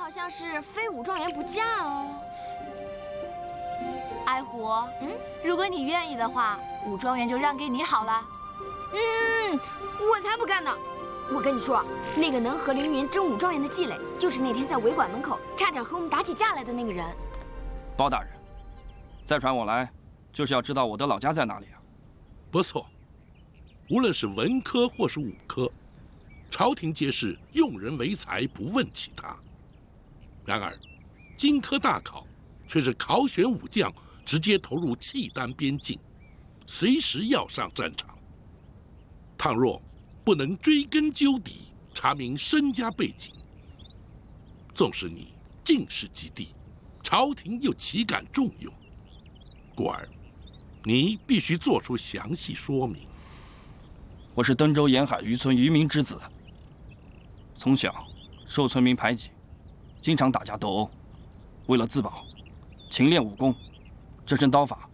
好像是非武状元不嫁哦。 爱虎，如果你愿意的话，武状元就让给你好了。 我才不干呢！我跟你说，那个能和凌云争武状元的季磊，就是那天在维馆门口差点和我们打起架来的那个人。 包大人，再传我来，就是要知道我的老家在哪里啊？ 不错，无论是文科或是武科，朝廷皆是用人为才，不问其他。然而，荆轲大考却是考选武将，直接投入契丹边境，随时要上战场。倘若不能追根究底，查明身家背景，纵使你进士及第，朝廷又岂敢重用？故而，你必须做出详细说明。 我是登州沿海渔村渔民之子，从小受村民排挤，经常打架斗殴，为了自保，勤练武功，这身刀法